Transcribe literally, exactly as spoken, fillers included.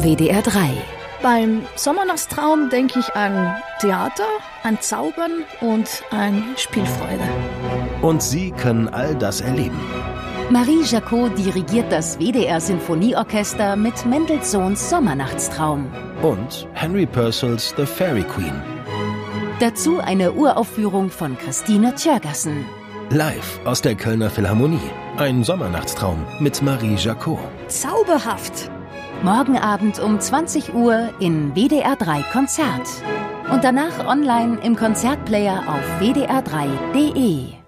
W D R drei. Beim Sommernachtstraum denke ich an Theater, an Zaubern und an Spielfreude. Und Sie können all das erleben. Marie Jacot dirigiert das W D R-Sinfonieorchester mit Mendelssohns Sommernachtstraum. Und Henry Purcells The Fairy Queen. Dazu eine Uraufführung von Christine Tjörgassen. Live aus der Kölner Philharmonie. Ein Sommernachtstraum mit Marie Jacot. Zauberhaft! Morgen Abend um zwanzig Uhr in W D R drei Konzert. Und danach online im Konzertplayer auf w d r drei punkt d e.